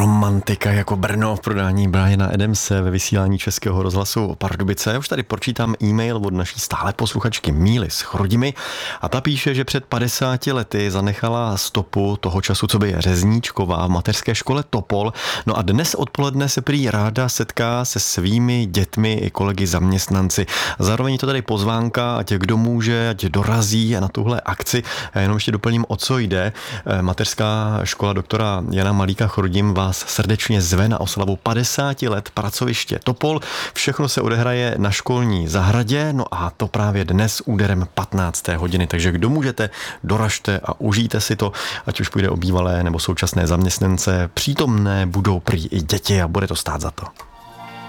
romantika jako Brno v prodání Briana Adamse ve vysílání Českého rozhlasu Pardubice. Už tady pročítám e-mail od naší stále posluchačky Míly z Chrudimi a ta píše, že před 50 lety zanechala stopu toho času, co by řezníčková v mateřské škole Topol. No a dnes odpoledne se prý ráda setká se svými dětmi i kolegy zaměstnanci. Zároveň to tady pozvánka, ať kdo může, ať dorazí na tuhle akci. Já jenom ještě doplním, o co jde. Mateřská škola doktora Jana Malíka Chrudim vás srdečně zve na oslavu 50 let pracoviště Topol. Všechno se odehraje na školní zahradě, no a to právě dnes úderem 15. hodiny. Takže kdo můžete, doražte a užijte si to, ať už půjde o bývalé nebo současné zaměstnance. Přítomné budou prý i děti a bude to stát za to.